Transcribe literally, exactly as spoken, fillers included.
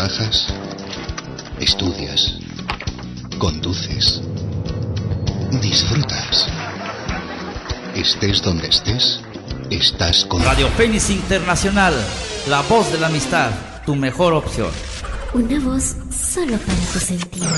Trabajas, estudias, conduces, disfrutas. Estés donde estés, estás con Radio Fénix Internacional, la voz de la amistad, tu mejor opción. Una voz solo para tu sentido.